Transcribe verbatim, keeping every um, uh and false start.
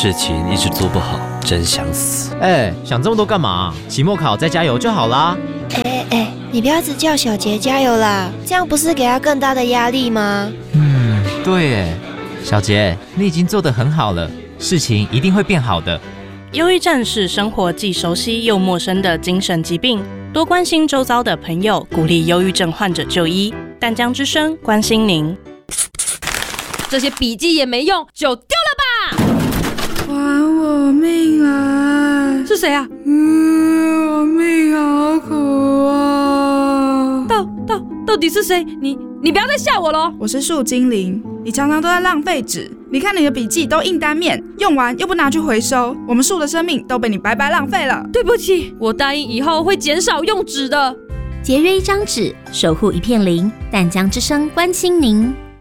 事情一直做不好，真想死。 哎，想这么多干嘛？期末考再加油就好啦。 哎哎哎，你不要只叫小杰加油啦，这样不是给他更大的压力吗？ 嗯，对耶，小杰，你已经做得很好了，事情一定会变好的。 忧郁症是生活既熟悉又陌生的精神疾病，多关心周遭的朋友，鼓励忧郁症患者就医。淡江之声关心您。 这些笔记也没用，就丢了吧！ 还我命啊！ 是谁啊？ 嗯，我命好苦啊！ 到到到底是谁？你你不要再吓我了！ 我是树精灵，你常常都在浪费纸。你看你的笔记都印单面，用完又不拿去回收，我们树的生命都被你白白浪费了。 对不起，我答应以后会减少用纸的。 节约一张纸，守护一片林。淡江之声关心您。